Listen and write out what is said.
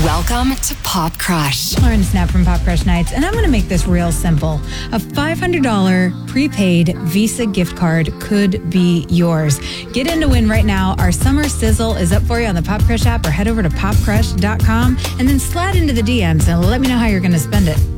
Welcome to Pop Crush. Lauren Snap from Pop Crush Nights, and I'm going to make this real simple. A $500 prepaid Visa gift card could be yours. Get in to win right now. Our summer sizzle is up for you on the Pop Crush app, or head over to popcrush.com and then slide into the DMs and let me know how you're going to spend it.